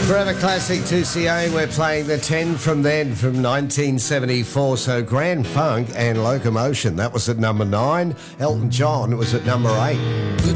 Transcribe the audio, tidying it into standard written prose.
Forever Classic 2CA, we're playing the 10 from then from 1974. So Grand Funk and Locomotion, that was at number 9. Elton John was at number 8.